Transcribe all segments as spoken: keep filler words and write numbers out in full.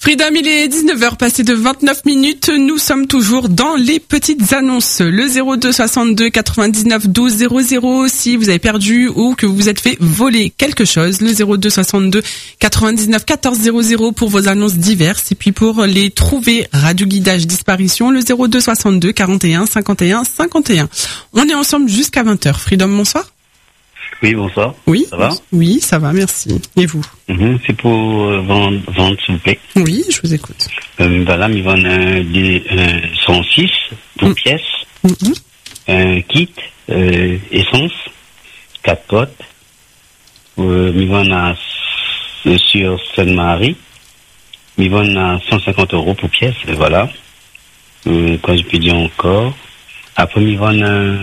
Freedom, il est dix-neuf heures passé de vingt-neuf minutes. Nous sommes toujours dans les petites annonces. Le zéro deux soixante-deux quatre-vingt-dix-neuf douze zéro zéro si vous avez perdu ou que vous vous êtes fait voler quelque chose. Le zéro deux soixante-deux quatre-vingt-dix-neuf quatorze zéro zéro pour vos annonces diverses. Et puis pour les trouver, radio guidage disparition, le zéro deux soixante-deux quarante et un cinquante et un cinquante et un. On est ensemble jusqu'à vingt heures. Freedom, bonsoir. Oui, bonsoir. Oui, ça va? Oui, ça va, merci. Et vous? Mmh, c'est pour euh, vendre, vendre, s'il vous plaît. Oui, je vous écoute. Euh, voilà, ils vendent un, des, un cent six pour mmh. pièces, mmh. un kit, euh, essence, quatre potes. Euh, ils vendent à, euh, sur Sainte-Marie. Ils vendent à cent cinquante euros pour pièces, et voilà. Euh, quoi je peux dire encore? Après, ils vendent un...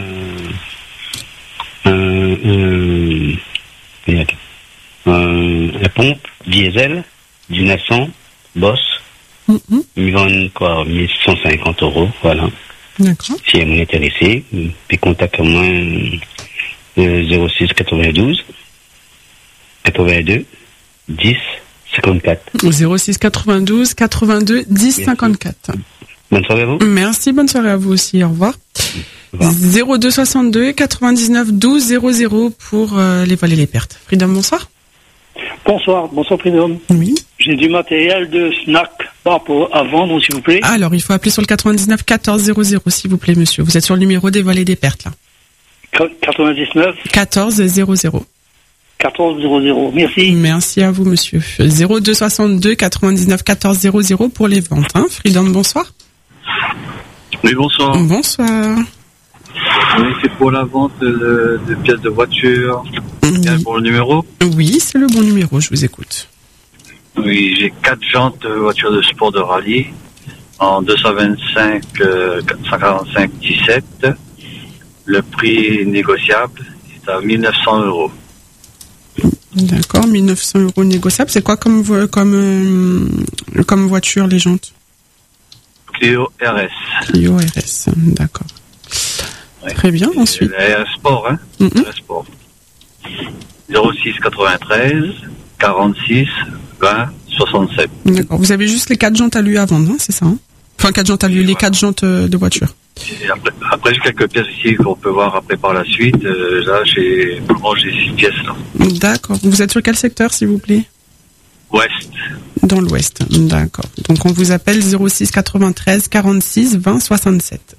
Un, un, un, un pompe diesel du neuf cents Boss. Mm-hmm. Ils vendent quoi, mille cent cinquante euros, voilà. D'accord. Si elle m'est intéressée, puis contactez-moi euh, zéro six quatre-vingt-douze quatre-vingt-deux dix cinquante-quatre. zéro six quatre-vingt-douze quatre-vingt-deux dix cinquante-quatre. Bonne soirée à vous. Merci, bonne soirée à vous aussi, au revoir. zéro deux soixante-deux quatre-vingt-dix-neuf douze zéro zéro pour euh, les vols et les pertes. Freedom, bonsoir. Bonsoir, bonsoir Freedom. Oui. J'ai du matériel de snack bar pour, à vendre, s'il vous plaît. Alors, il faut appeler sur le quatre-vingt-dix-neuf quatorze zéro zéro, s'il vous plaît, monsieur. Vous êtes sur le numéro des vols et des pertes, là. quatre-vingt-dix-neuf quatorze zéro zéro. quatorze zéro zéro, merci. Merci à vous, monsieur. zéro deux soixante-deux quatre-vingt-dix-neuf quatorze zéro zéro pour les ventes, hein. Freedom, bonsoir. Oui, bonsoir. Bonsoir. Oui, c'est pour la vente de, de pièces de voiture. Oui. Bien pour le numéro? Oui, c'est le bon numéro, je vous écoute. Oui, j'ai quatre jantes de voitures de sport de rallye en deux cent vingt-cinq, euh, cent quarante-cinq dix-sept. Le prix négociable est à mille neuf cents euros. D'accord, mille neuf cents euros négociable. C'est quoi comme, vo- comme, euh, comme voiture, les jantes? Clio R S. Clio R S, d'accord. Ouais. Très bien, Et ensuite. La R S Sport, hein. Mm-hmm. R S Sport. zéro six quatre-vingt-treize quarante-six vingt soixante-sept. D'accord. Vous avez juste les quatre jantes à lui à vendre, hein, c'est ça, hein? Enfin, quatre jantes à lui, les quatre jantes de voiture. Et après, après, j'ai quelques pièces ici qu'on peut voir après par la suite. Euh, là, j'ai, pour le moment, j'ai six pièces, là. D'accord. Vous êtes sur quel secteur, s'il vous plaît? Ouest. Dans l'ouest, d'accord. Donc, on vous appelle zéro six quatre-vingt-treize quarante-six vingt soixante-sept.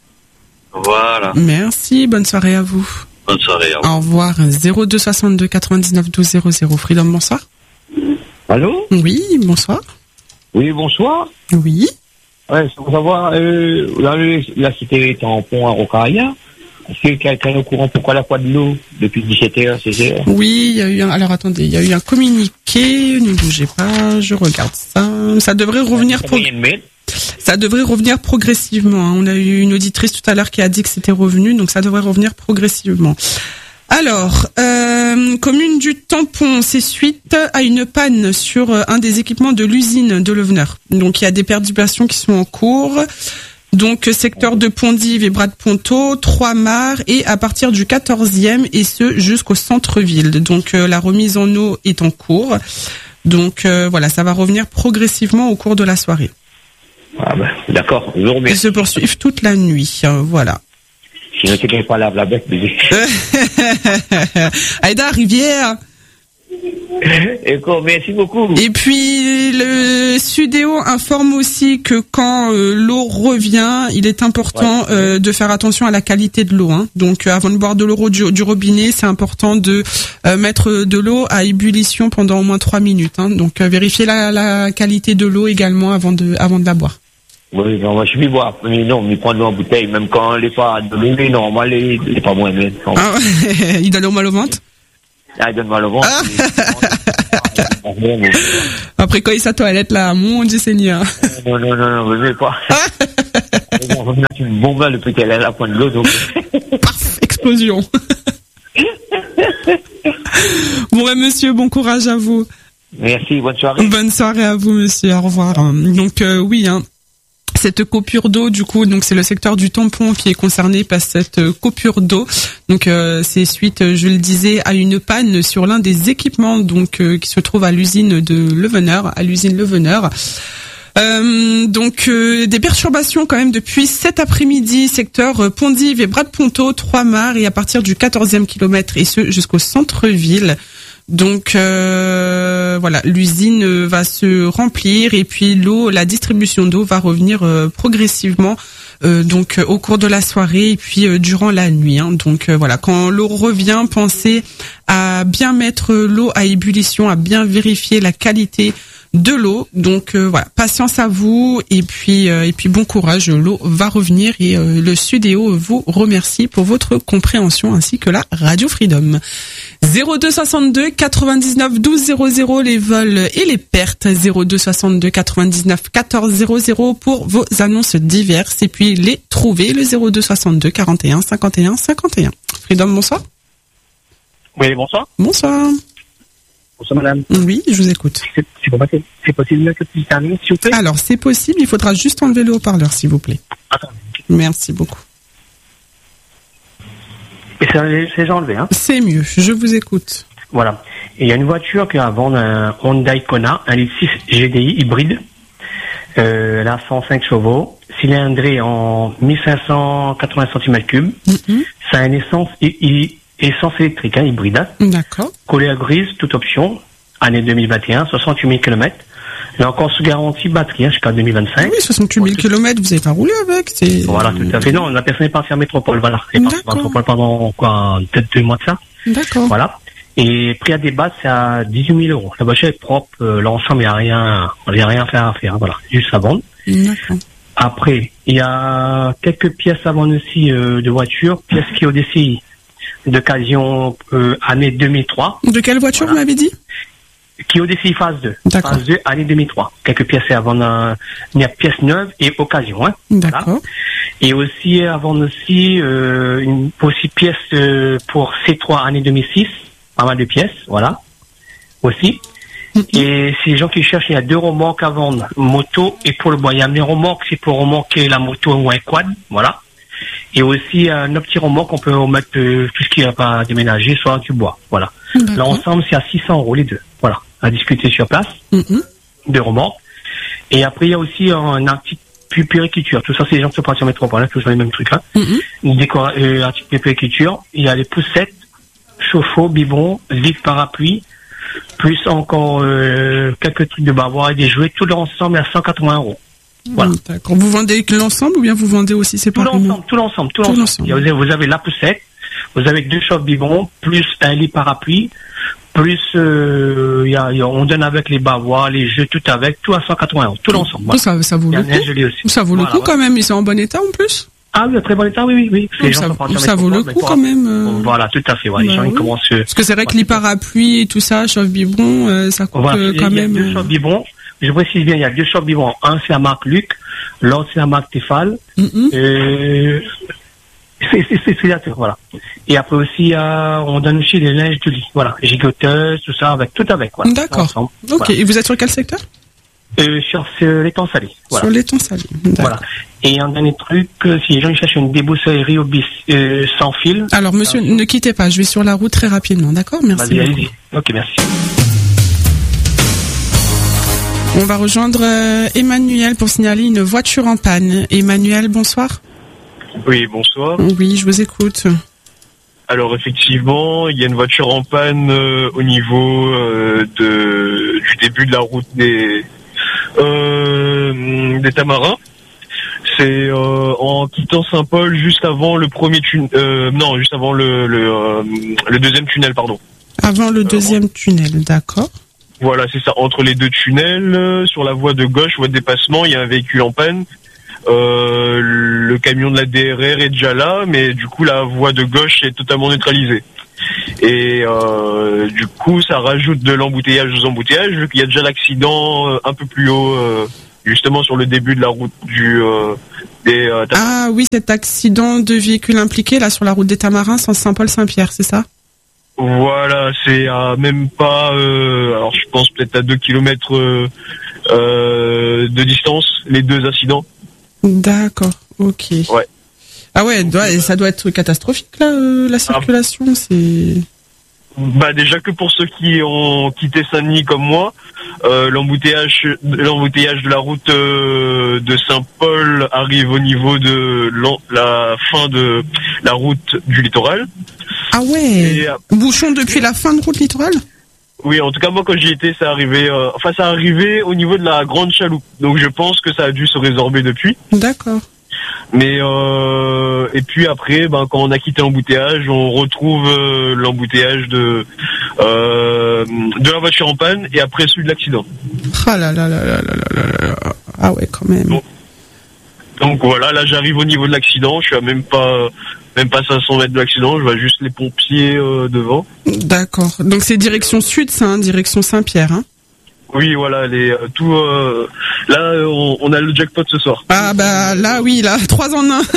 Voilà. Merci, bonne soirée à vous. Bonne soirée. Au revoir. zéro deux soixante-deux quatre-vingt-dix-neuf douze zéro zéro. Freedom, bonsoir. Allô? Oui, bonsoir. Oui, bonsoir. Oui. Ouais, c'est pour savoir, euh, là, le, la cité est en pont à Rocaria. Est-ce que quelqu'un est au courant pourquoi la poids de l'eau depuis dix-sept heures, seize heures? Oui, il y a eu un, alors attendez, il y a eu un communiqué, ne bougez pas, je regarde ça. Ça devrait revenir pro- ça devrait revenir progressivement, hein. On a eu une auditrice tout à l'heure qui a dit que c'était revenu, donc ça devrait revenir progressivement. Alors, euh, commune du Tampon, c'est suite à une panne sur un des équipements de l'usine de Leveneur. Donc il y a des perturbations qui sont en cours. Donc secteur de Pondive et Bras de Ponto, Trois-Mars et à partir du quatorzième et ce jusqu'au centre-ville. Donc euh, la remise en eau est en cours. Donc euh, voilà, ça va revenir progressivement au cours de la soirée. Ah ben, d'accord, je vous remercie. Ils se poursuivent toute la nuit, euh, voilà. Sinon, tu n'es pas là, la bête. Aïda, Rivière. Et quoi, merci beaucoup. Et puis le Sudéo informe aussi que quand euh, l'eau revient, il est important ouais. euh, de faire attention à la qualité de l'eau, hein. Donc euh, avant de boire de l'eau du, du robinet, c'est important de euh, mettre de l'eau à ébullition pendant au moins trois minutes, hein. Donc euh, vérifiez la, la qualité de l'eau également avant de avant de la boire. Oui, non, moi je suis boire, mais non, mais prendre en bouteille, même quand elle n'est pas de l'eau, mais non, moi elle n'est pas moins bien. Ah, il donne mal au ventre? Ah, il donne mal au ventre. Ah. Après quand il sa toilette là, mon Dieu Seigneur. Non, non, non, non, ne pas. On va mettre une bombe depuis qu'elle est à la pointe de l'eau, donc. Paf, explosion. Bon, ouais, monsieur, bon courage à vous. Merci, bonne soirée. Bonne soirée à vous, monsieur, au revoir. Donc, euh, oui, hein. cette coupure d'eau, du coup, donc c'est le secteur du tampon qui est concerné par cette coupure d'eau. Donc euh, c'est suite, je le disais, à une panne sur l'un des équipements donc euh, qui se trouve à l'usine de Leveneur, à l'usine Leveneur. Euh, donc euh, des perturbations quand même depuis cet après-midi, secteur euh, Pondive et Bras de Ponto, Trois-Mars, et à partir du quatorzième kilomètre, et ce jusqu'au centre-ville. Donc euh, voilà, l'usine va se remplir et puis l'eau, la distribution d'eau va revenir euh, progressivement euh, donc euh, au cours de la soirée et puis euh, durant la nuit. Hein. Donc euh, voilà, quand l'eau revient, pensez à bien mettre l'eau à ébullition, à bien vérifier la qualité de l'eau. Donc euh, voilà, patience à vous et puis euh, et puis bon courage, l'eau va revenir et euh, le Sudéo vous remercie pour votre compréhension ainsi que la Radio Freedom. zéro deux soixante-deux quatre-vingt-dix-neuf douze zéro zéro les vols et les pertes, zéro deux soixante-deux quatre-vingt-dix-neuf quatorze zéro zéro pour vos annonces diverses et puis les trouver, le zéro deux soixante-deux quarante et un cinquante et un cinquante et un. Freedom, bonsoir. Oui, bonsoir. Bonsoir. Bonsoir madame. Oui, je vous écoute. C'est, c'est, pas possible. c'est possible que tu termines, s'il vous plaît? Alors, c'est possible, il faudra juste enlever le haut-parleur, s'il vous plaît. Attendez. Merci beaucoup. Et c'est, c'est déjà enlevé, hein? C'est mieux, je vous écoute. Voilà. Et il y a une voiture qui est à vendre, un Hyundai Kona, un litre six G D I hybride. Euh, elle a cent cinq chevaux, cylindrée en mille cinq cent quatre-vingts centimètres cubes. Mm-hmm. C'est un essence, i, i, essence électrique, hein, hybride. Hein. D'accord. Couleur grise, toute option. Année deux mille vingt et un, soixante-huit mille kilomètres. Elle est encore sous garantie batterie, hein, jusqu'à deux mille vingt-cinq. Oui, soixante-huit mille kilomètres, vous n'avez pas roulé avec, c'est... Voilà, tout à fait. Non, la personne est partie en métropole, voilà. Elle est partie en métropole pendant, quoi, peut-être deux mois de ça. D'accord. Voilà. Et prix à débattre, c'est à dix-huit mille euros. La voiture est propre, euh, l'ensemble, il n'y a rien, il n'y a rien à faire à faire, hein, voilà. Juste à vendre. D'accord. Après, il y a quelques pièces à vendre aussi, euh, de voitures, pièces qui au D C I, d'occasion, euh, année deux mille trois. De quelle voiture, voilà. Vous m'avez dit? Qui au D C I phase deux. D'accord. Phase deux, année deux mille trois. Quelques pièces à vendre, euh, il y a pièces neuves et occasion, hein. D'accord. Voilà. Et aussi, à vendre aussi, euh, une, aussi pièce, euh, pour C trois, année deux mille six. Pas mal de pièces, voilà. Aussi. Mm-hmm. Et si les gens qui cherchent, il y a deux remorques à vendre. Moto et pour le bois. Il y a une remorque, c'est pour remorquer la moto ou un quad, voilà. Et aussi, un autre petit remorque, on peut remettre euh, tout ce qui n'a pas déménagé, soit du bois, voilà. D'accord. Là, ensemble, c'est à six cents euros les deux, voilà. À discuter sur place. Mm-hmm. Deux remorques. Et après, il y a aussi un article puriculture. Tout ça, c'est les gens qui sont partis en métropole, hein, tout ça, les mêmes trucs, hein. Mm-hmm. Décor, euh, article de puriculture. Il y a les poussettes, chauffe-eau, biberon, vide parapluie, plus encore euh, quelques trucs de bavoir et des jouets, tout l'ensemble à cent quatre-vingts euros. Voilà. D'accord. Vous vendez l'ensemble ou bien vous vendez aussi séparément? Tout l'ensemble, tout l'ensemble, tout, tout l'ensemble. l'ensemble. Vous avez la poussette, vous avez deux chauffe-biberons, plus un lit parapluie, plus euh, y a, y a, on donne avec les bavoirs, les jeux, tout avec, tout à cent quatre-vingts euros, tout l'ensemble. Voilà. Ça, ça vaut le coup. Ça vaut le voilà, coup quand même. Ils sont en bon état en plus. Ah oui, très bon état, oui, oui, oui. Les gens ça ça vaut le coup quand même. Euh... Voilà, tout à fait. Ouais. Bah, les gens oui. ils commencent. Parce que c'est vrai que les parapluies et tout ça, chauffe-biberon, euh, ça coûte voilà, euh, quand il y a même. Deux chauffe-biberons. Je précise bien, il y a deux chauffe-biberons. Un c'est la marque Luc, l'autre c'est la marque Tefal. Mm-hmm. Euh... C'est c'est c'est c'est voilà. Et après aussi, euh, on donne aussi des linges de lit, voilà, gigoteuses, tout ça avec tout avec. Voilà, d'accord. Ensemble. Ok. Voilà. Et vous êtes sur quel secteur? Euh, sur, sur l'étang salé. Voilà. Sur l'étang salé. Voilà. Et un dernier truc, euh, si les gens cherchent une déboussollerie au bis euh, sans fil. Alors, monsieur, ne quittez pas. Je vais sur la route très rapidement. D'accord? Merci. Vas-y, allez-y. Ok, merci. On va rejoindre euh, Emmanuel pour signaler une voiture en panne. Emmanuel, bonsoir. Oui, bonsoir. Oui, je vous écoute. Alors effectivement, il y a une voiture en panne euh, au niveau euh, de du début de la route des Euh, des Tamarins. C'est euh, en quittant Saint-Paul juste avant le premier tunnel, euh, non, juste avant le le, euh, le deuxième tunnel, pardon. Avant le deuxième euh, tunnel, d'accord. Voilà, c'est ça. Entre les deux tunnels, euh, sur la voie de gauche, voie de dépassement, il y a un véhicule en panne. Euh, le camion de la D R R est déjà là, mais du coup la voie de gauche est totalement neutralisée. Et euh, du coup, ça rajoute de l'embouteillage aux embouteillages, vu qu'il y a déjà l'accident euh, un peu plus haut, euh, justement sur le début de la route du euh, des. Euh, ah oui, cet accident de véhicule impliqué là sur la route des Tamarins, sans Saint-Paul-Saint-Pierre, c'est ça? Voilà, c'est à même pas. Euh, alors, je pense peut-être à deux kilomètres euh, euh, de distance, les deux accidents. D'accord, ok. Ouais. Ah ouais, doit, ça doit être catastrophique là, euh, la circulation, ah. c'est... Bah déjà que pour ceux qui ont quitté Saint-Denis comme moi, euh, l'embouteillage, l'embouteillage de la route euh, de Saint-Paul arrive au niveau de la fin de la route du littoral. Ah ouais. Et, euh, bouchon depuis la fin de route littorale. Oui, en tout cas moi quand j'y étais, ça arrivait, euh, enfin ça arrivait au niveau de la Grande Chaloupe. Donc je pense que ça a dû se résorber depuis. D'accord. Mais euh, et puis après, ben quand on a quitté l'embouteillage, on retrouve euh, l'embouteillage de euh, de la voiture en panne et après celui de l'accident. Ah là là là là là là là. Ah ouais, quand même. Donc, donc voilà, là j'arrive au niveau de l'accident, je suis à même pas même pas cinq cents mètres de l'accident, je vois juste les pompiers euh, devant. D'accord. Donc c'est direction sud, ça, hein, direction Saint-Pierre, hein. Oui, voilà, les euh, tout. Euh, là, on, on a le jackpot ce soir. Ah bah là, oui, là, trois en un.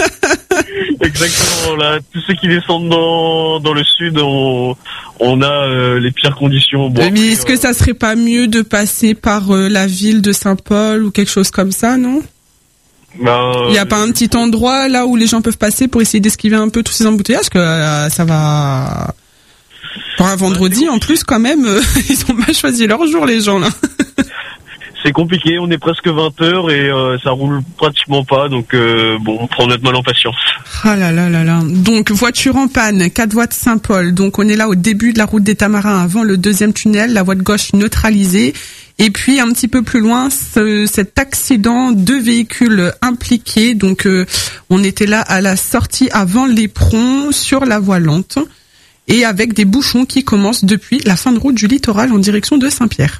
Exactement. Là, tous ceux qui descendent dans dans le sud, on on a euh, les pires conditions. Bon, mais après, est-ce euh... que ça serait pas mieux de passer par euh, la ville de Saint-Paul ou quelque chose comme ça, non? Bah, il y a pas un petit endroit là où les gens peuvent passer pour essayer d'esquiver un peu tous ces embouteillages, que euh, ça va. Pour un vendredi, en plus, quand même, euh, ils ont mal choisi leur jour, les gens, là. C'est compliqué, on est presque vingt heures et euh, ça roule pratiquement pas, donc euh, bon, on prend notre mal en patience. Ah là là là là. Donc, voiture en panne, quatre voies de Saint-Paul. Donc, on est là au début de la route des Tamarins, avant le deuxième tunnel, la voie de gauche neutralisée. Et puis, un petit peu plus loin, ce, cet accident, deux véhicules impliqués. Donc, euh, on était là à la sortie avant l'Éperon, sur la voie lente. Et avec des bouchons qui commencent depuis la fin de route du littoral en direction de Saint-Pierre.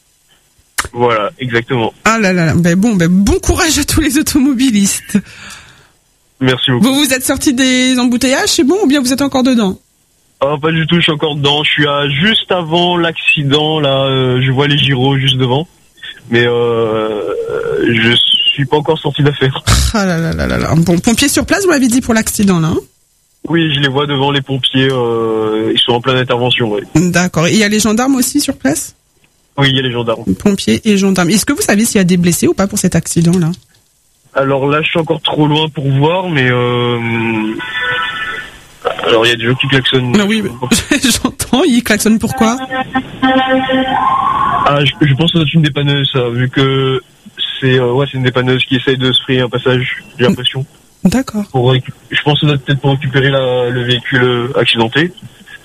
Voilà, exactement. Ah là là, ben bon, ben bon courage à tous les automobilistes. Merci beaucoup. Vous vous êtes sortis des embouteillages, c'est bon, ou bien vous êtes encore dedans? Ah, pas du tout, je suis encore dedans. Je suis à juste avant l'accident, là, euh, je vois les gyros juste devant. Mais euh, je suis pas encore sorti d'affaire. Ah là là là là là. Bon, pompiers sur place, vous m'avez dit pour l'accident, là, hein? Oui, je les vois devant les pompiers, euh, ils sont en pleine intervention, oui. D'accord. Et il y a les gendarmes aussi sur place? Oui, il y a les gendarmes. Pompiers et gendarmes. Est-ce que vous savez s'il y a des blessés ou pas pour cet accident-là? Alors là, je suis encore trop loin pour voir, mais euh... alors il y a des gens qui klaxonnent. Ah oui, j'entends, ils klaxonnent pourquoi? Ah, je, je pense que c'est une dépanneuse, ça, vu que c'est euh, ouais, c'est une dépanneuse qui essaye de se frayer un passage, j'ai l'impression. D'accord. Pour, je pense que ça doit peut-être pour récupérer la, le véhicule accidenté.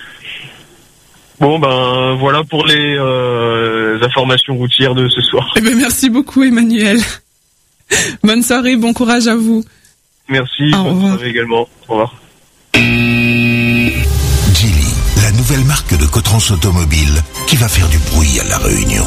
Bon, ben voilà pour les euh, informations routières de ce soir. Eh ben, merci beaucoup, Emmanuel. Bonne soirée, bon courage à vous. Merci, Au bonne revoir. soirée également. Au revoir. Geely, la nouvelle marque de Cotrans Automobile qui va faire du bruit à La Réunion.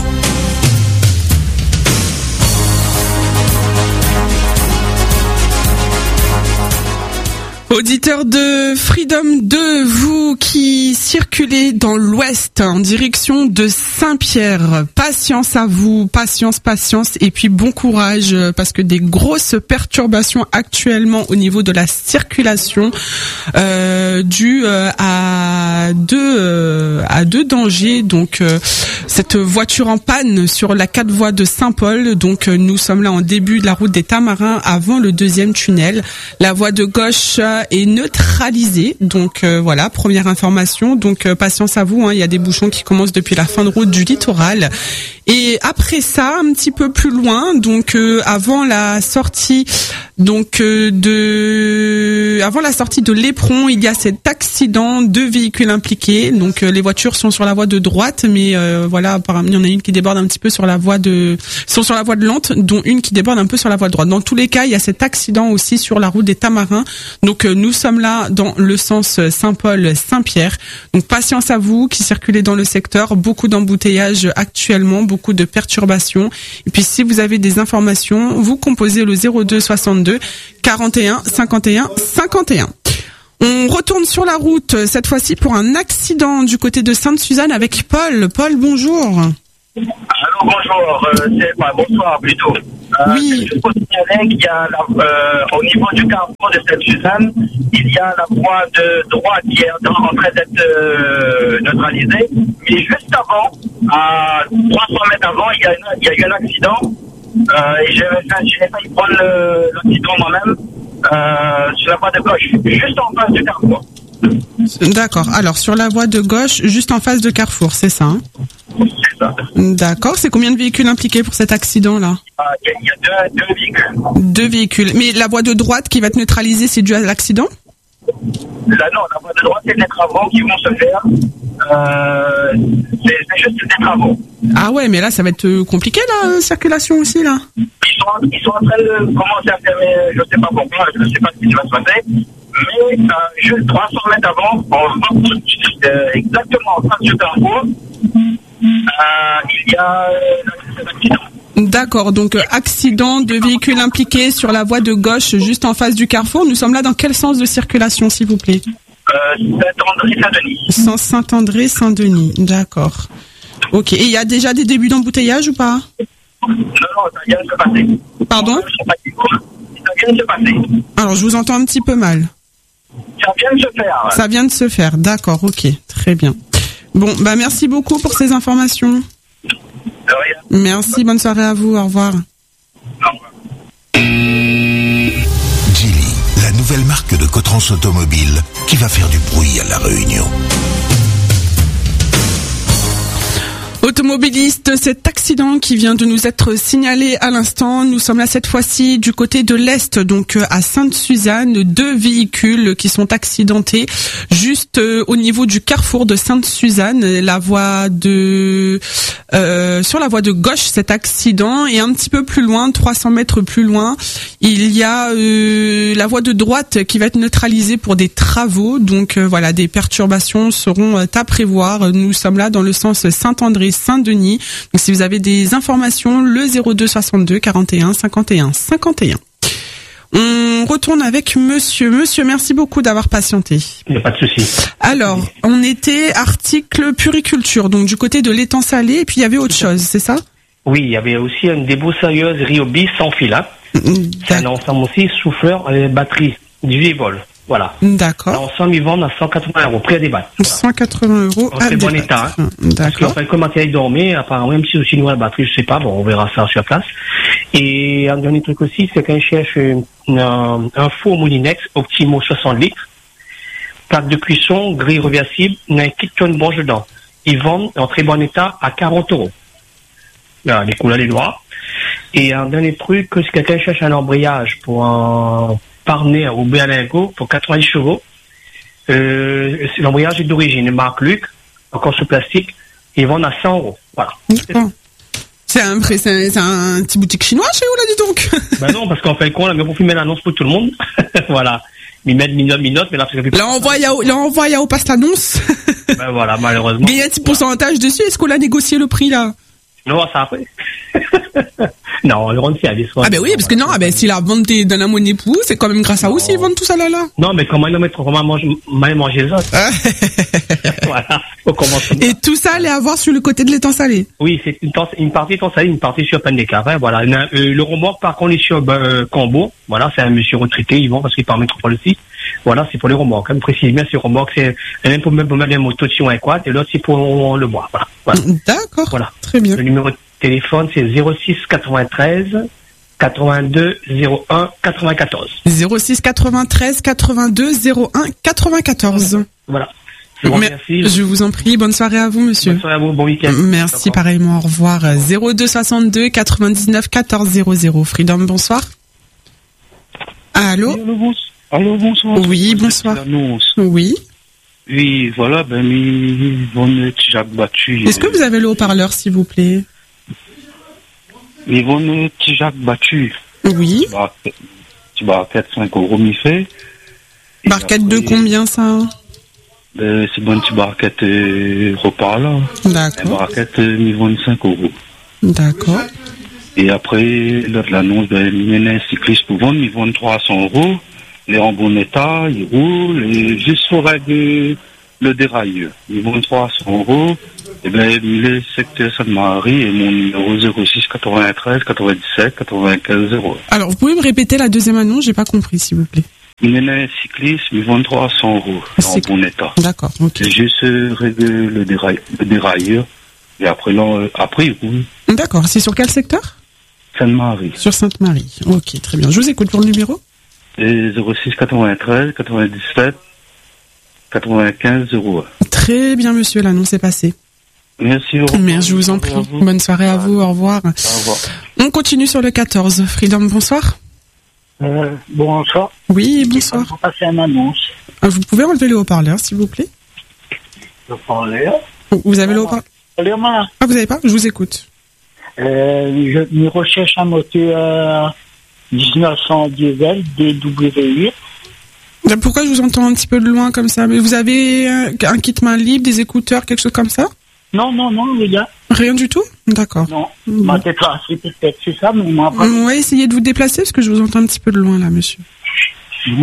Auditeurs de Freedom deux, vous qui circulez dans l'ouest en direction de Saint-Pierre, patience à vous, patience, patience, et puis bon courage parce que des grosses perturbations actuellement au niveau de la circulation euh, dues euh, à deux euh, à deux dangers. Donc euh, cette voiture en panne sur la quatre voies de Saint-Paul. Donc euh, nous sommes là en début de la route des Tamarins avant le deuxième tunnel. La voie de gauche est neutralisée. Donc euh, voilà, première information. Donc euh, patience à vous, hein, il y a des bouchons qui commencent depuis la fin de route du littoral. Et après ça, un petit peu plus loin, donc euh, avant la sortie donc euh, de avant la sortie de l'Éperon, il y a cet accident, deux véhicules impliqués. Donc euh, les voitures sont sur la voie de droite, mais euh, voilà, apparemment il y en a une qui déborde un petit peu sur la voie de sont sur la voie de lente, dont une qui déborde un peu sur la voie de droite. Dans tous les cas, il y a cet accident aussi sur la route des Tamarins. Donc euh, nous sommes là dans le sens Saint-Paul-Saint-Pierre. Donc patience à vous qui circulez dans le secteur, beaucoup d'embouteillages actuellement, beaucoup de perturbations. Et puis si vous avez des informations, vous composez le zéro deux soixante-deux quarante et un cinquante et un cinquante et un. On retourne sur la route, cette fois-ci pour un accident du côté de Sainte-Suzanne avec Paul. Paul, bonjour. Allô, bonjour. Euh, c'est, bah, bonsoir plutôt. Euh, oui. Juste pour signaler qu'il y a la, euh, au niveau du carrefour de Sainte-Suzanne, il y a la voie de droite qui est en train d'être euh, neutralisée. Mais juste avant, à trois cents mètres avant, il y a, une, il y a eu un accident Euh, et j'ai j'ai failli prendre le, l'accident moi-même euh, sur la voie de gauche, juste en face du carrefour. D'accord. Alors, sur la voie de gauche, juste en face de Carrefour, c'est ça, hein? C'est ça. D'accord. C'est combien de véhicules impliqués pour cet accident-là? Il euh, y, y a deux, deux véhicules. Deux véhicules. Mais la voie de droite qui va être neutralisée, c'est dû à l'accident? Là, non, la voie de droite, c'est des travaux qui vont se faire. Euh, c'est, c'est juste des travaux. Ah ouais, mais là, ça va être compliqué, la euh, circulation aussi, là. Ils sont, ils sont en train de commencer à fermer, je sais pas pourquoi, je sais pas ce qui va se passer. Mais euh, juste trois cents mètres avant, on va euh, exactement en face du carrefour, euh, il y a euh, l'accident. D'accord, donc euh, accident de véhicules impliqués sur la voie de gauche juste en face du carrefour. Nous sommes là dans quel sens de circulation, s'il vous plaît? euh, Saint-André-Saint-Denis. Sens Saint-André-Saint-Denis, d'accord. Ok, et il y a déjà des débuts d'embouteillage ou pas? Non, non, ça vient de se passer. Pardon? Ça vient de se passer. Alors, je vous entends un petit peu mal. Ça vient de se faire. Ça vient de se faire, d'accord, ok, très bien. Bon, bah merci beaucoup pour ces informations. De rien. Merci, bonne soirée à vous, au revoir. Au revoir. Geely, la nouvelle marque de Cotrans Automobile qui va faire du bruit à La Réunion. Automobiliste, cet accident qui vient de nous être signalé à l'instant, nous sommes là cette fois-ci du côté de l'Est, donc à Sainte-Suzanne, deux véhicules qui sont accidentés juste au niveau du carrefour de Sainte-Suzanne, la voie de euh, sur la voie de gauche cet accident, et un petit peu plus loin, trois cents mètres plus loin, il y a euh, la voie de droite qui va être neutralisée pour des travaux, donc euh, voilà, des perturbations seront à prévoir. Nous sommes là dans le sens Saint-André Saint-Denis. Donc si vous avez des informations, le zéro deux soixante-deux quarante et un cinquante et un cinquante et un. On retourne avec monsieur. Monsieur, merci beaucoup d'avoir patienté. Il n'y a pas de souci. Alors, on était article puriculture, donc du côté de l'étang salé, et puis il y avait autre chose, c'est ça? Oui, il y avait aussi une débroussailleuse Ryobi sans fil. Hein. C'est un ensemble aussi, souffleur et batterie, dix-huit volts. Voilà. D'accord. L'ensemble, ils vendent à cent quatre-vingts euros, prix à débattre. Voilà. cent quatre-vingts euros à très bon état. Hein. D'accord. Parce qu'en fait, comme matériel dormait, apparemment, même si aussi une nouvelle batterie, je sais pas, bon, on verra ça sur place. Et un dernier truc aussi, c'est qu'on cherche une, un, un four Moulinex Optimo soixante litres, plaque de cuisson, grille réversible, un kit qui a une branche dedans. Ils vendent en très bon état à quarante euros. Là, les couleurs, les droits. Et un dernier truc, si quelqu'un cherche un embrayage pour un Parner au Berlingot pour quatre-vingt-dix chevaux, euh, l'embrayage est d'origine, marque Luc, encore sous plastique, ils vendent à cent euros. Voilà. C'est un, c'est un, c'est un petit boutique chinois chez vous, là, dis donc. Ben non, parce qu'en fait, on a bien pour filmer l'annonce pour tout le monde. Voilà. Ils mettent minute, minute, mais là, parce que là, on voit, là, on voit, on passe l'annonce. Ben voilà, malheureusement. Il y a un petit pourcentage dessus, est-ce qu'on a négocié le prix, là? Non, ça après. Non, le rond c'est à des soins. Ah ben oui, parce que non, ah ben si la vente est dans mon époux, c'est quand même grâce à eux s'ils vendent tout ça là là. Non, mais comment ils mettre comment manger, mal manger les autres. Voilà. Faut commencer. Et tout ça allait avoir sur le côté de l'étang salé. Oui, c'est une, une partie étang salé, une partie sur Pendecar. Hein, voilà. Euh, le remorque par contre est sur euh, Combo. Voilà, c'est un monsieur retraité, ils vont parce qu'il part métropole aussi. Voilà, c'est pour les remorques. Hein, précise bien, c'est remorque, c'est même pour, même pour mettre les motos de Sion et quad, et l'autre c'est pour le bois. Voilà. Voilà. D'accord. Voilà. Très bien. Le numéro de téléphone c'est zéro six quatre-vingt-treize quatre-vingt-deux zéro un quatre-vingt-quatorze. zéro six quatre-vingt-treize quatre-vingt-deux zéro un quatre-vingt-quatorze. Voilà. Je vous remercie. Je vous en prie. Bonne soirée à vous, monsieur. Bonne soirée à vous. Bon week-end. Merci, d'accord. Pareillement. Au revoir. zéro deux soixante-deux quatre-vingt-dix-neuf quatorze zéro zéro. Freedom, bonsoir. Allô? Allô, bonsoir. Allô, bonsoir. Oui, bonsoir. Oui. Oui, voilà, ben, mi, bonne Jacques battu. Est-ce que vous avez le haut-parleur, s'il vous plaît? Mi, bonne Jacques battu. Oui. Tu vas à quatre cinq euros, mi fait. Barquette de combien, ça? Ben, c'est bonne petite barquette, euh, repas, là. D'accord. Barquette, euh, mi, vingt-cinq euros. D'accord. Et après, lors de l'annonce, ben, mi, un cycliste pour vendre, mi, vend trois cents euros. Les en bon état, ils roulent, et juste pour régler le dérailleur. Ils vont trois cents euros, et bien, le secteur Sainte-Marie et mon numéro zéro six quatre-vingt-treize quatre-vingt-dix-sept quatre-vingt-quinze euros. Alors, vous pouvez me répéter la deuxième annonce, j'ai pas compris, s'il vous plaît. Il y a un cycliste, ils vendent trois cents euros, en bon état. D'accord, ok. C'est juste régler le, déraille, le dérailleur, et après, là, après, ils roulent. D'accord, c'est sur quel secteur? Sainte-Marie. Sur Sainte-Marie. Ok, très bien. Je vous écoute pour le numéro. Et zéro six quatre-vingt-treize quatre-vingt-dix-sept quatre-vingt-quinze zéro un. Très bien, monsieur, l'annonce est passée. Merci. Au revoir. Merci, je vous en prie. Bonne soirée à vous. Au revoir. Au revoir. On continue sur le quatorze. Freedom, bonsoir. Euh, bonsoir. Oui, bonsoir. Je vais passer une annonce. Vous pouvez enlever le haut-parleur, s'il vous plaît. Le haut-parleur. Vous avez le haut-parleur? Ah, vous n'avez pas? Je vous écoute. Euh, je me recherche un moteur dix-neuf cents diesel D W huit. Pourquoi je vous entends un petit peu de loin comme ça? Mais vous avez un, un kit main libre, des écouteurs, quelque chose comme ça? Non, non, non, les gars. Rien du tout? D'accord. Non, ma tête c'est peut-être c'est ça, mais moi pas. Ouais, essayez de vous déplacer parce que je vous entends un petit peu de loin là, monsieur. Mmh.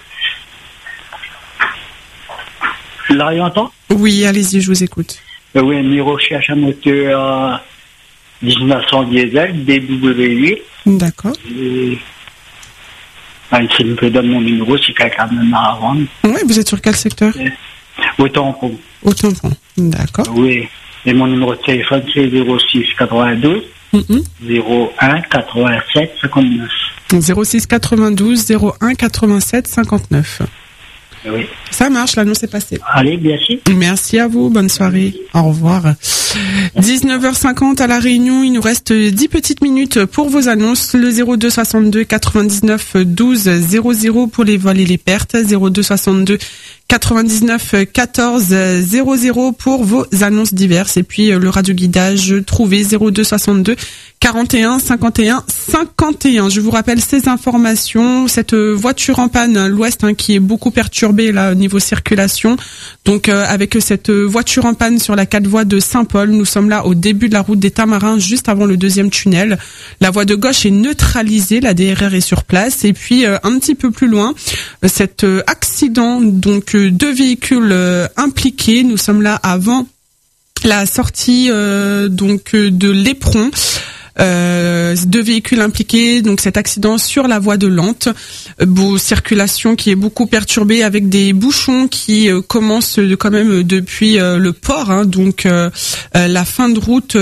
Là, il entend? Oui, allez-y, je vous écoute. Euh, oui, me recherche un moteur dix-neuf cents diesel D W huit. D'accord. Et... Enfin, si vous me donne mon numéro, si quelqu'un me a à vendre. Oui, vous êtes sur quel secteur? Au tampon. Au tampon, d'accord. Oui. Et mon numéro de téléphone, c'est zéro six quatre-vingt-douze mm-hmm. zéro un quatre-vingt-sept cinquante-neuf. zéro six quatre-vingt-douze zéro un quatre-vingt-sept cinquante-neuf. Oui. Ça marche, l'annonce est passée. Allez, merci. Merci à vous, bonne soirée. Au revoir. dix-neuf heures cinquante à La Réunion, il nous reste dix petites minutes pour vos annonces. Le zéro deux soixante-deux quatre-vingt-dix-neuf douze zéro zéro pour les vols et les pertes. zéro deux soixante-deux quatre-vingt-dix-neuf quatorze zéro zéro pour vos annonces diverses. Et puis le radioguidage trouvé zéro deux soixante-deux quarante et un cinquante et un cinquante et un. Je vous rappelle ces informations. Cette voiture en panne, l'Ouest, hein, qui est beaucoup perturbée là au niveau circulation. Donc euh, avec cette voiture en panne sur la quatre voies de Saint-Paul, nous sommes là au début de la route des Tamarins, juste avant le deuxième tunnel. La voie de gauche est neutralisée, la D R R est sur place. Et puis euh, un petit peu plus loin, euh, cet euh, accident, donc euh, deux véhicules euh, impliqués. Nous sommes là avant la sortie euh, donc euh, de l'Éperon. Euh, deux véhicules impliqués, donc cet accident sur la voie de Lente, euh, beau, circulation qui est beaucoup perturbée avec des bouchons qui euh, commencent de, quand même depuis euh, le port, hein, donc euh, euh, la fin de route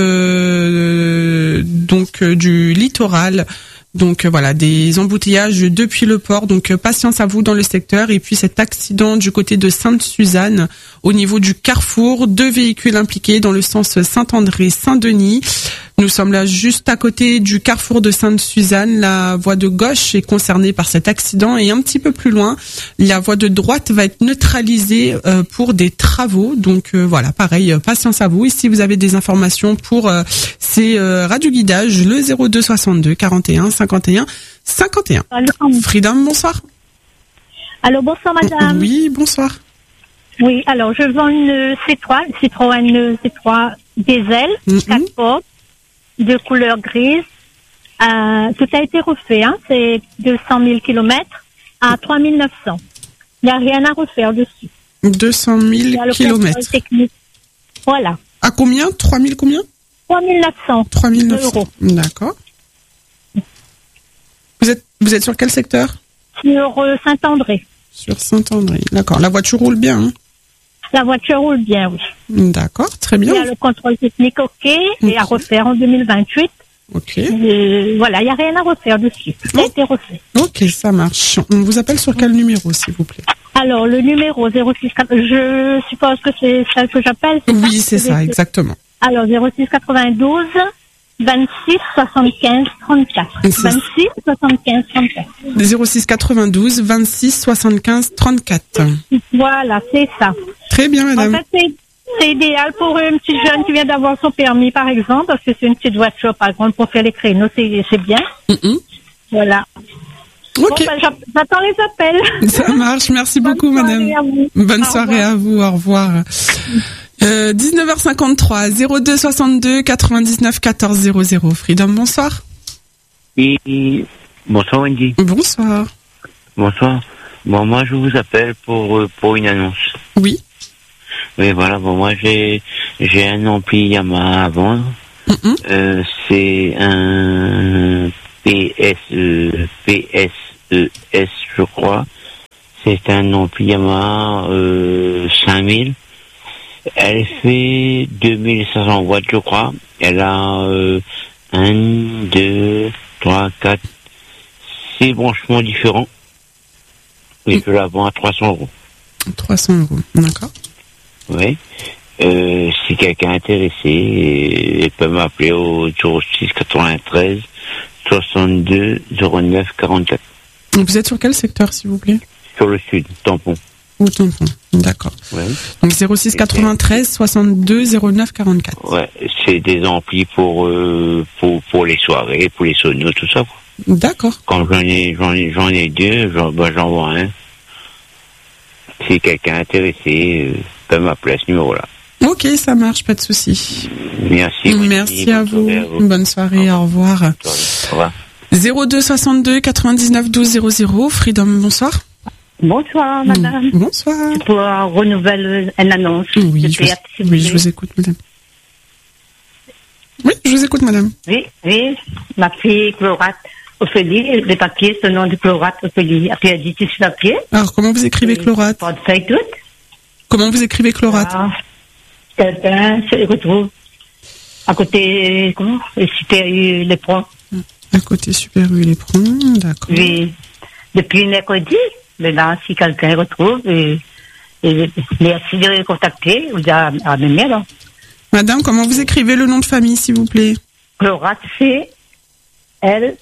euh, donc euh, du littoral. Donc euh, voilà, des embouteillages depuis le port, donc euh, patience à vous dans le secteur. Et puis cet accident du côté de Sainte-Suzanne, au niveau du carrefour, deux véhicules impliqués dans le sens Saint-André-Saint-Denis. Nous sommes là juste à côté du carrefour de Sainte-Suzanne. La voie de gauche est concernée par cet accident et un petit peu plus loin, la voie de droite va être neutralisée euh, pour des travaux. Donc euh, voilà, pareil, euh, patience à vous. Et si vous avez des informations pour euh, ces euh, radioguidages, le zéro deux soixante-deux quarante et un cinquante et un cinquante et un. Allô. Freedom, bonsoir. Allô, bonsoir madame. Oui, bonsoir. Oui, alors je vends une C trois, une Citroën C trois diesel, mm-hmm. quatre portes, de couleur grise. Euh, tout a été refait, hein, c'est deux cent mille kilomètres à trois mille neuf cents. Il n'y a rien à refaire dessus. deux cent mille kilomètres. Voilà. À combien? trois mille combien? trois mille neuf cents. trois mille neuf cents euros. D'accord. Vous êtes, vous êtes sur quel secteur? Sur euh, Saint-André. Sur Saint-André, d'accord. La voiture roule bien, hein? La voiture roule bien, oui. D'accord, très bien. Il y a le contrôle technique, ok, okay. Et à refaire en deux mille vingt-huit. Ok. Et voilà, il n'y a rien à refaire dessus. Ça a été refait. Ok, ça marche. On vous appelle sur quel numéro, s'il vous plaît? Alors, le numéro zéro six quatre, je suppose que c'est celle que j'appelle. Oui, c'est ça, exactement. Alors, zéro six quatre-vingt-douze vingt-six soixante-quinze trente-quatre. vingt-six soixante-quinze trente-quatre. zéro six quatre-vingt-douze vingt-six soixante-quinze trente-quatre. Voilà, c'est ça. Très bien, madame. En fait, c'est, c'est idéal pour une petite jeune qui vient d'avoir son permis, par exemple, parce que c'est une petite voiture, par exemple, pour faire les créneaux, c'est, c'est bien. Mm-hmm. Voilà. Ok. Bon, ben, j'attends les appels. Ça marche, merci beaucoup, Bonne madame. À vous. Bonne au soirée revoir. à vous, au revoir. Euh, dix-neuf heures cinquante-trois, zéro deux soixante-deux quatre-vingt-dix-neuf quatorze zéro zéro. Freedom, bonsoir. Oui, bonsoir Wendy. Bonsoir. Bonsoir. Bon, moi je vous appelle pour pour une annonce. Oui. Oui, voilà. Bon, moi j'ai j'ai un ampli Yamaha à vendre. Mm-hmm. Euh, c'est un P S E P S E S, je crois. C'est un ampli Yamaha euh, cinq mille. Elle fait deux mille cinq cents watts, je crois. Elle a euh, un, deux, trois, quatre, six branchements différents. Et je la vends à trois cents euros. trois cents euros, d'accord. Oui. Euh, si quelqu'un est intéressé, il peut m'appeler au zéro six quatre-vingt-treize soixante-deux zéro neuf quarante-quatre. Vous êtes sur quel secteur, s'il vous plaît? Sur le sud, Tampon. Au Tampon, d'accord. Ouais. Donc zéro six quatre-vingt-treize soixante-deux zéro neuf quarante-quatre. Ouais, c'est des amplis pour, euh, pour, pour les soirées, pour les sonos, tout ça, quoi. D'accord. Quand j'en ai, j'en ai, j'en ai deux, j'en, ben, j'en vends un. Si quelqu'un est intéressé, euh, peut m'appeler à ce numéro-là. Ok, ça marche, pas de souci. Merci. Merci à vous. À vous. Bonne soirée, au revoir. Au revoir. zéro deux soixante-deux quatre-vingt-dix-neuf douze zéro zéro. Freedom, bonsoir. Bonsoir, madame. Bonsoir. C'est pour euh, renouveler une annonce. Oui, je, vous, oui je vous écoute, madame. Oui, je vous écoute, madame. Oui, oui. Ma fille, Chlorate Ophélie, les papiers, ce nom de Chlorate Ophélie. Après, elle dit, tu suis papier. Alors, comment vous écrivez Chlorate? Portefeuille tout. Comment vous écrivez Chlorate? Ah, quelqu'un se retrouve à côté, comment? Le Super U, les Pronts. À côté Super U, les Pronts, d'accord. Oui. Depuis mercredi, maintenant, si quelqu'un retrouve, et, et, merci de le contacter, ou à, à mes mails. Madame, comment vous écrivez le nom de famille, s'il vous plaît? Chlorate, C L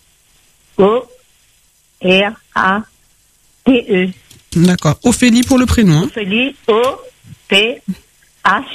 O R A T E. D'accord. Ophélie pour le prénom. Hein. Ophélie, O P H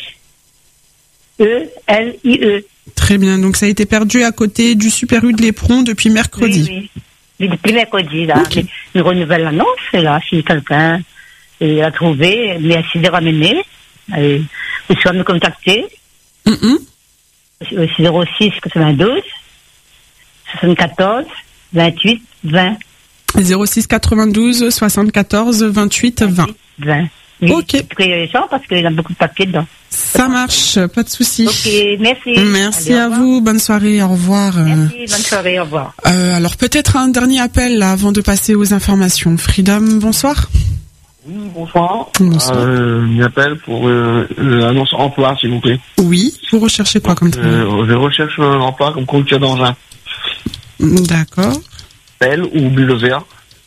E L I E. Très bien. Donc ça a été perdu à côté du Super U de l'Éperon depuis mercredi. Oui, oui. Depuis mercredi, là. Okay. Une renouvelle l'annonce, là, si quelqu'un l'a trouvé, merci de ramener. Et, vous pouvez me contacter. Mm-hmm. zéro six quatre-vingt-douze soixante-quatorze vingt-huit vingt. zéro six quatre-vingt-douze soixante-quatorze vingt-huit vingt. vingt. Oui, ok. Parce qu'il y a beaucoup de papier dedans. Ça marche, pas de souci. Ok, merci. Merci Allez, à vous, bonne soirée, au revoir. Merci, bonne soirée, au revoir. Euh, alors peut-être un dernier appel là, avant de passer aux informations. Freedom, bonsoir. Oui, bonsoir. Bonsoir. Euh, une appel pour euh, l'annonce emploi, s'il vous plaît. Oui, vous recherchez quoi comme travail? euh, Je recherche un emploi comme conducteur d'engin. D'accord. Pelle ou bulldozer.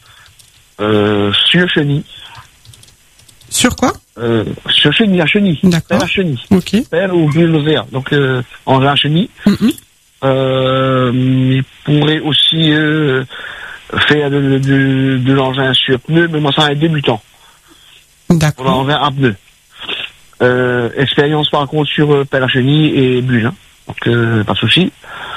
Euh, sur chenille. Sur quoi? euh, Sur chenille, à chenille. D'accord. Pelle à chenille. Ok. Pelle ou bulldozer. Donc, euh, engin à chenille. Mm-hmm. Euh, il pourrait aussi euh, faire de, de, de l'engin sur pneu, mais moi, ça va être débutant. D'accord. Pour l'engin à pneu. Euh, expérience, par contre, sur euh, pelle à chenille et bulle. Hein. Donc, euh, pas de souci.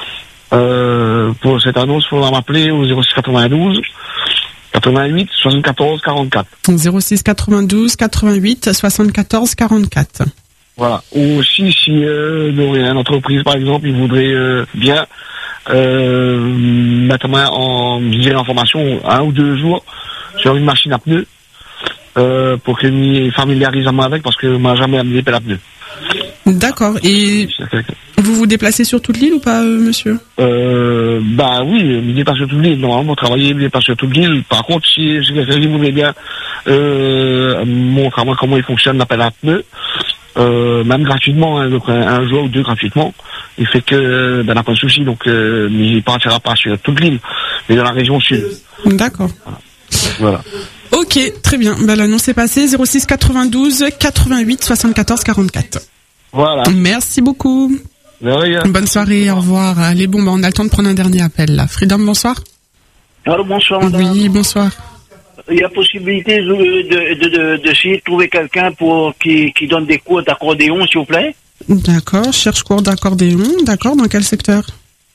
Euh, pour cette annonce, il faudra m'appeler au zéro six quatre-vingt-douze quatre-vingt-huit soixante-quatorze quarante-quatre. zéro six quatre-vingt-douze quatre-vingt-huit soixante-quatorze quarante-quatre. Voilà. Ou aussi, si euh, une entreprise, par exemple, il voudrait euh, bien euh, mettre main en virer l'information un ou deux jours sur une machine à pneus euh, pour que je familiarise avec, parce que moi, jamais amené pelle à pneus. D'accord. Et vous vous déplacez sur toute l'île ou pas, euh, monsieur? euh, Bah oui, je déplace sur toute l'île. Normalement, travailler, je déplace sur toute l'île. Par contre, si quelqu'un qui voudrait bien euh, montrer à moi comment il fonctionne l'appel à pneus, euh, même gratuitement, hein, donc un, un jour ou deux gratuitement, il fait que ben, n'a pas de souci. Donc, euh, il ne partira pas sur toute l'île, mais dans la région sud. D'accord. Voilà. Ok, très bien. Ben, l'annonce est passée. zéro six quatre-vingt-douze quatre-vingt-huit soixante-quatorze quarante-quatre. Voilà. Merci beaucoup. De rien. Bonne soirée, au revoir. Allez, bon, ben, on a le temps de prendre un dernier appel, là. Freedom, bonsoir. Alors, bonsoir, madame. Oui, bonsoir. Il y a possibilité de, de, de, de, d'essayer de trouver quelqu'un pour, qui, qui donne des cours d'accordéon, s'il vous plaît? D'accord, cherche cours d'accordéon. D'accord, dans quel secteur?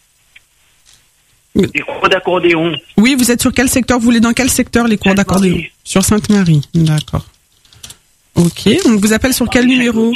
Des cours d'accordéon. Oui, vous êtes sur quel secteur? Vous voulez dans quel secteur les cours d'accordéon? Sur Sainte-Marie, d'accord. Ok, on vous appelle sur quel numéro?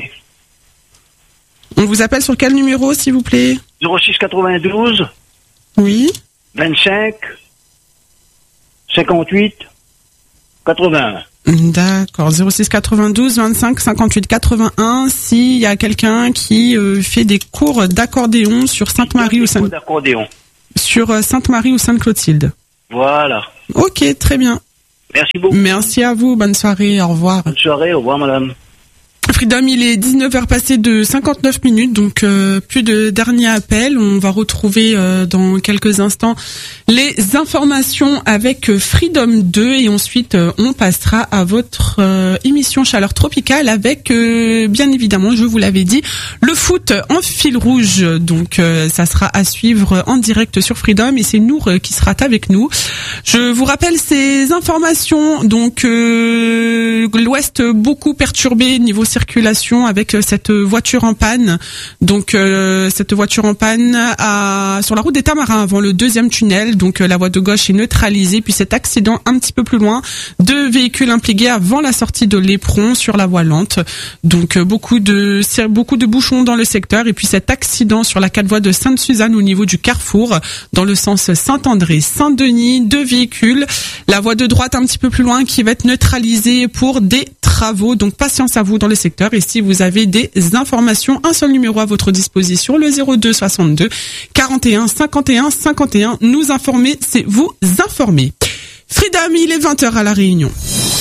On vous appelle sur quel numéro, s'il vous plaît? zéro six quatre-vingt-douze Oui. vingt-cinq cinquante-huit quatre-vingt-un. D'accord, zéro six quatre-vingt-douze vingt-cinq cinquante-huit quatre-vingt-un. S'il y a quelqu'un qui euh, fait des cours d'accordéon sur Sainte-Marie ou Sainte... d'accordéon. Sur euh, Sainte-Marie ou Sainte-Clotilde. Voilà. Ok, très bien. Merci beaucoup. Merci à vous, bonne soirée, au revoir. Bonne soirée, au revoir, madame. Freedom, il est dix-neuf heures passées de cinquante-neuf minutes, donc euh, plus de dernier appel. On va retrouver euh, dans quelques instants les informations avec Freedom deux et ensuite euh, on passera à votre euh, émission Chaleur Tropicale avec, euh, bien évidemment, je vous l'avais dit, le foot en fil rouge. Donc euh, ça sera à suivre en direct sur Freedom et c'est Nour euh, qui sera avec nous. Je vous rappelle ces informations. Donc euh, l'Ouest beaucoup perturbé niveau circulation avec cette voiture en panne. Donc euh, cette voiture en panne à, sur la route des Tamarins avant le deuxième tunnel. Donc euh, la voie de gauche est neutralisée. Puis cet accident un petit peu plus loin, deux véhicules impliqués avant la sortie de l'Éperon sur la voie lente. Donc euh, beaucoup de beaucoup de bouchons dans le secteur. Et puis cet accident sur la quatre voies de Sainte-Suzanne au niveau du carrefour dans le sens Saint-André-Saint-Denis. Deux véhicules. La voie de droite un petit peu plus loin qui va être neutralisée pour des travaux. Donc patience à vous dans le secteur. Et si vous avez des informations, un seul numéro à votre disposition, le zéro deux soixante-deux quarante et un cinquante et un cinquante et un. Nous informer, c'est vous informer. Freedom, il est vingt heures à La Réunion.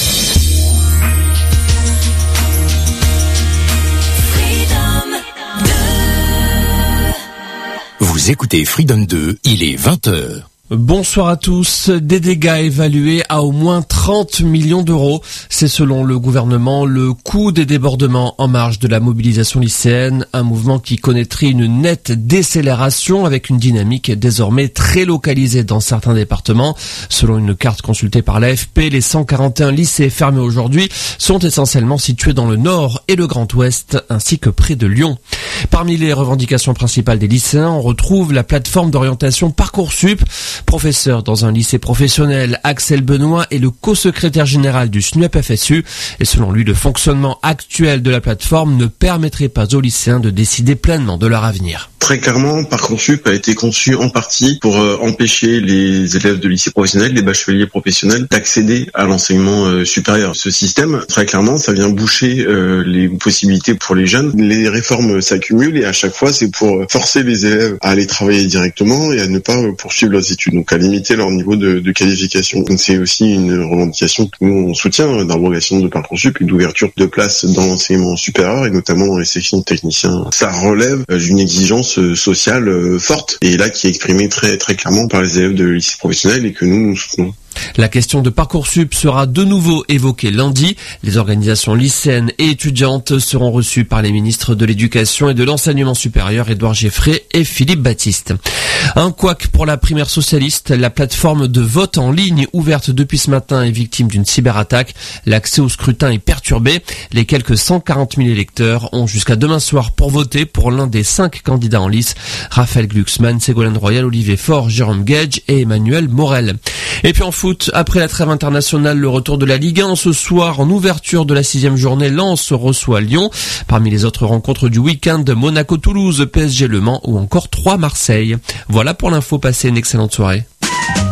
Vous écoutez Freedom deux, il est vingt heures. Bonsoir à tous. Des dégâts évalués à au moins trente millions d'euros. C'est selon le gouvernement le coût des débordements en marge de la mobilisation lycéenne, un mouvement qui connaîtrait une nette décélération avec une dynamique désormais très localisée dans certains départements. Selon une carte consultée par l'A F P, les cent quarante et un lycées fermés aujourd'hui sont essentiellement situés dans le nord et le Grand Ouest, ainsi que près de Lyon. Parmi les revendications principales des lycéens, on retrouve la plateforme d'orientation Parcoursup. Professeur dans un lycée professionnel, Axel Benoît est le co-secrétaire général du S N U E P F S U et selon lui, le fonctionnement actuel de la plateforme ne permettrait pas aux lycéens de décider pleinement de leur avenir. Très clairement, Parcoursup a été conçu en partie pour euh, empêcher les élèves de lycée professionnel, les bacheliers professionnels, d'accéder à l'enseignement euh, supérieur. Ce système, très clairement, ça vient boucher euh, les possibilités pour les jeunes. Les réformes s'accumulent et à chaque fois, c'est pour forcer les élèves à aller travailler directement et à ne pas euh, poursuivre leurs études, donc à limiter leur niveau de, de qualification. Donc c'est aussi une revendication que nous on soutient, d'abrogation de Parcoursup et d'ouverture de places dans l'enseignement supérieur et notamment dans les sections techniciens. Ça relève euh, d'une exigence sociale euh, forte et là qui est exprimée très très clairement par les élèves de lycée professionnel et que nous nous soutenons. La question de Parcoursup sera de nouveau évoquée lundi. Les organisations lycéennes et étudiantes seront reçues par les ministres de l'Éducation et de l'Enseignement supérieur, Édouard Geffray et Philippe Baptiste. Un couac pour la primaire socialiste. La plateforme de vote en ligne ouverte depuis ce matin est victime d'une cyberattaque. L'accès au scrutin est perturbé. Les quelques cent quarante mille électeurs ont jusqu'à demain soir pour voter pour l'un des cinq candidats en lice. Raphaël Glucksmann, Ségolène Royal, Olivier Faure, Jérôme Gage et Emmanuel Morel. Et puis en foot, après la trêve internationale, le retour de la Ligue un ce soir en ouverture de la sixième journée, Lens reçoit Lyon. Parmi les autres rencontres du week-end, Monaco-Toulouse, P S G Le Mans ou encore trois Marseille. Voilà pour l'info, passez une excellente soirée.